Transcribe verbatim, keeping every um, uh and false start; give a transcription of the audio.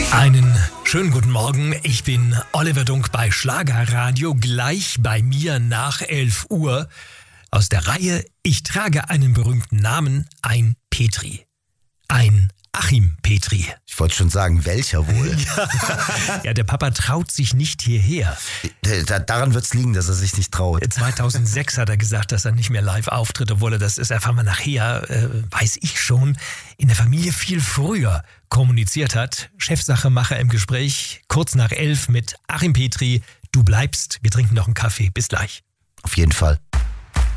Einen schönen guten Morgen, ich bin Oliver Dunk bei Schlagerradio, gleich bei mir nach elf Uhr aus der Reihe Ich trage einen berühmten Namen, ein Petri. Ein Achim Petri. Ich wollte schon sagen, welcher wohl? Ja, ja, der Papa traut sich nicht hierher. Da, daran wird es liegen, dass er sich nicht traut. zweitausendsechs hat er gesagt, dass er nicht mehr live auftritt, obwohl er das ist, erfahren wir nachher, äh, weiß ich schon, in der Familie viel früher kommuniziert hat. Chefsachemacher im Gespräch, kurz nach elf mit Achim Petri. Du bleibst, wir trinken noch einen Kaffee. Bis gleich. Auf jeden Fall.